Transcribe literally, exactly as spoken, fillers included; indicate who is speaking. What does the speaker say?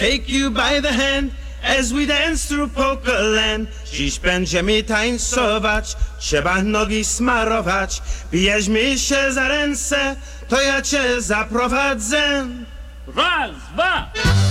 Speaker 1: Take you by the hand as we dance through Pokerland. Dziś będziemy tańcować, trzeba nogi smarować. Bierzmy się za ręce, to ja cię zaprowadzę.
Speaker 2: Raz, dwa.